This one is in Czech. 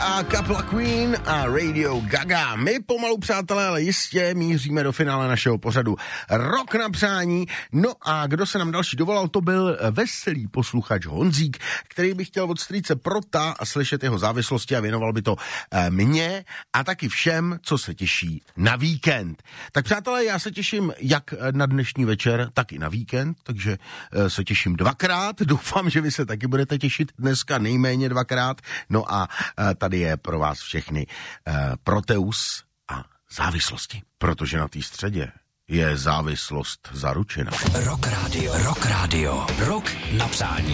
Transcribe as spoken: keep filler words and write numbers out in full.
A kapela Queen a Radio Gaga. My pomalu, přátelé, ale jistě míříme do finále našeho pořadu Rok na přání. No a kdo se nám další dovolal, to byl veselý posluchač Honzík, který by chtěl od strýce Prota slyšet jeho závislosti a věnoval by to mně a taky všem, co se těší na víkend. Tak přátelé, já se těším jak na dnešní večer, tak i na víkend, takže se těším dvakrát. Doufám, že vy se taky budete těšit dneska nejméně dvakrát. No a tady je pro vás všechny uh, Proteus a závislosti, protože na té středě je závislost zaručena. Rock Radio, Rock Radio, Rok na přání.